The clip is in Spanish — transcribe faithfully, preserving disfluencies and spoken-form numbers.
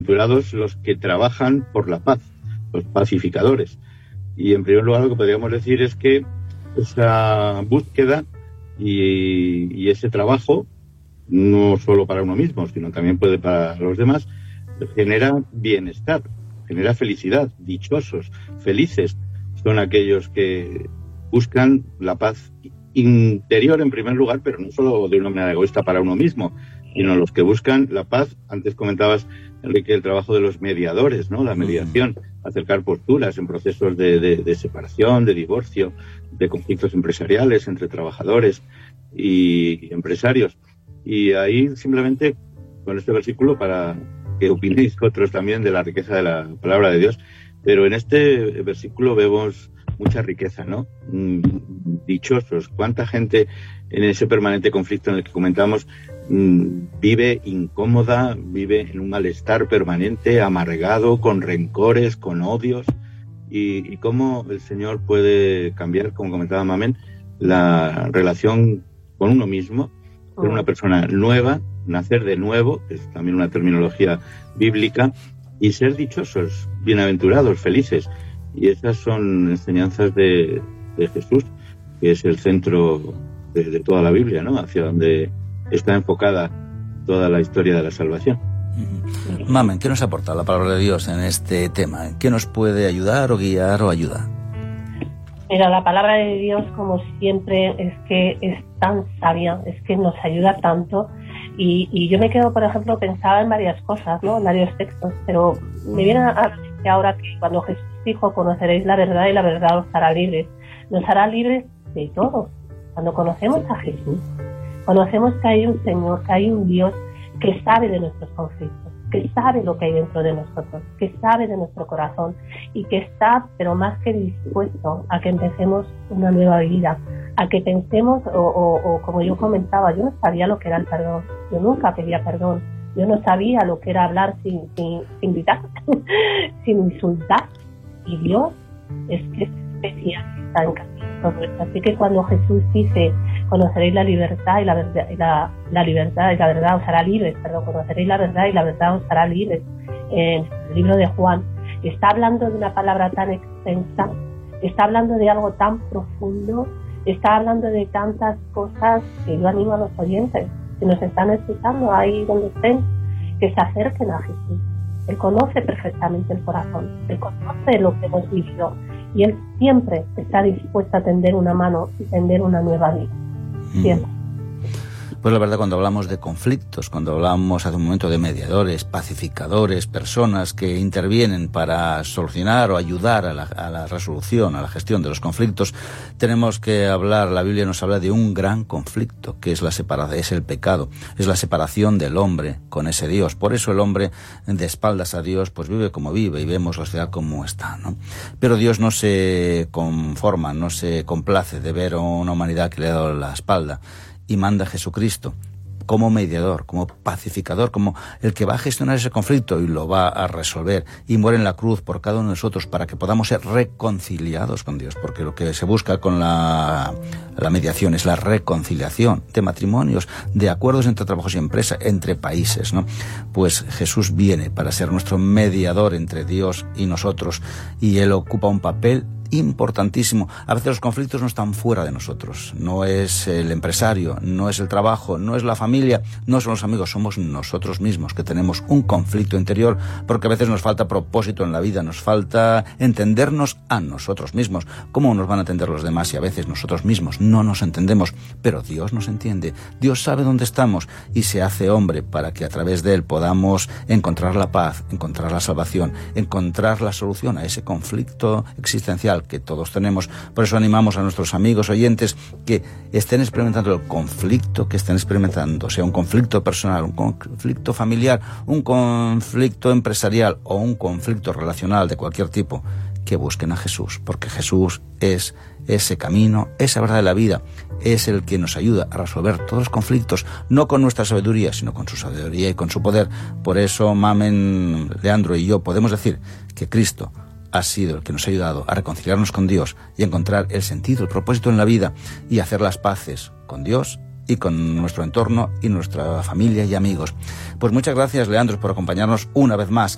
bienaventurados los que trabajan por la paz, los pacificadores. Y en primer lugar lo que podríamos decir es que esa búsqueda y, y ese trabajo, no solo para uno mismo, sino también puede para los demás, genera bienestar, genera felicidad. Dichosos, felices son aquellos que buscan la paz interior en primer lugar, pero no solo de una manera egoísta para uno mismo, sino los que buscan la paz. Antes comentabas, Enrique, el trabajo de los mediadores, ¿no? La mediación, acercar posturas en procesos de, de, de separación, de divorcio, de conflictos empresariales entre trabajadores y empresarios. Y ahí simplemente con este versículo, para que opinéis otros también de la riqueza de la palabra de Dios, pero en este versículo vemos mucha riqueza, ¿no? Dichosos, cuánta gente en ese permanente conflicto en el que comentamos vive incómoda, vive en un malestar permanente, amargado, con rencores, con odios, y, y cómo el Señor puede cambiar, como comentaba Mamen, la relación con uno mismo, ser una persona nueva, nacer de nuevo, que es también una terminología bíblica, y ser dichosos, bienaventurados, felices. Y esas son enseñanzas de, de Jesús, que es el centro de, de toda la Biblia, ¿no? Hacia donde está enfocada toda la historia de la salvación. Mamen, ¿qué nos aporta la palabra de Dios en este tema? ¿Qué nos puede ayudar o guiar o ayudar? Mira, la palabra de Dios, como siempre, es que es tan sabia, es que nos ayuda tanto. Y, y yo me quedo, por ejemplo, pensaba en varias cosas, ¿no? En varios textos, pero me viene a la mente ahora que cuando Jesús dijo, conoceréis la verdad y la verdad os hará libres. Nos hará libres de todo. Cuando conocemos a Jesús, conocemos que hay un Señor, que hay un Dios que sabe de nuestros conflictos, que sabe lo que hay dentro de nosotros, que sabe de nuestro corazón y que está, pero más que dispuesto a que empecemos una nueva vida, a que pensemos, o, o, o como yo comentaba, yo no sabía lo que era el perdón, yo nunca pedía perdón, yo no sabía lo que era hablar sin, sin, sin gritar, sin insultar, y Dios es que es especialista en todo esto. Así que cuando Jesús dice, conoceréis la libertad y la verdad, y la, la libertad y la verdad os hará libres, perdón, conoceréis la verdad y la verdad os hará libres, en el libro de Juan, está hablando de una palabra tan extensa, está hablando de algo tan profundo, está hablando de tantas cosas que yo animo a los oyentes que nos están escuchando ahí donde estén, que se acerquen a Jesús. Él conoce perfectamente el corazón, Él conoce lo que hemos vivido y Él siempre está dispuesto a tender una mano y tender una nueva vida. Siempre. Pues la verdad, cuando hablamos de conflictos, cuando hablamos hace un momento de mediadores, pacificadores, personas que intervienen para solucionar o ayudar a la, a la resolución, a la gestión de los conflictos, tenemos que hablar, la Biblia nos habla de un gran conflicto, que es la separación, es el pecado, es la separación del hombre con ese Dios. Por eso el hombre, de espaldas a Dios, pues vive como vive y vemos la sociedad como está, ¿no? Pero Dios no se conforma, no se complace de ver a una humanidad que le ha dado la espalda, y manda a Jesucristo como mediador, como pacificador, como el que va a gestionar ese conflicto y lo va a resolver, y muere en la cruz por cada uno de nosotros para que podamos ser reconciliados con Dios, porque lo que se busca con la, la mediación es la reconciliación de matrimonios, de acuerdos entre trabajos y empresas, entre países, ¿no? Pues Jesús viene para ser nuestro mediador entre Dios y nosotros, y Él ocupa un papel importantísimo. A veces los conflictos no están fuera de nosotros, no es el empresario, no es el trabajo, no es la familia, no son los amigos, somos nosotros mismos que tenemos un conflicto interior, porque a veces nos falta propósito en la vida, nos falta entendernos a nosotros mismos. ¿Cómo nos van a entender los demás si a veces nosotros mismos no nos entendemos? Pero Dios nos entiende, Dios sabe dónde estamos y se hace hombre para que a través de Él podamos encontrar la paz, encontrar la salvación, encontrar la solución a ese conflicto existencial que todos tenemos. Por eso animamos a nuestros amigos oyentes que estén experimentando el conflicto que estén experimentando, sea un conflicto personal, un conflicto familiar, un conflicto empresarial o un conflicto relacional de cualquier tipo, que busquen a Jesús, porque Jesús es ese camino, esa verdad de la vida, es el que nos ayuda a resolver todos los conflictos, no con nuestra sabiduría, sino con su sabiduría y con su poder. Por eso, Mamen, Leandro y yo podemos decir que Cristo ha sido el que nos ha ayudado a reconciliarnos con Dios y a encontrar el sentido, el propósito en la vida y hacer las paces con Dios y con nuestro entorno y nuestra familia y amigos. Pues muchas gracias, Leandro, por acompañarnos una vez más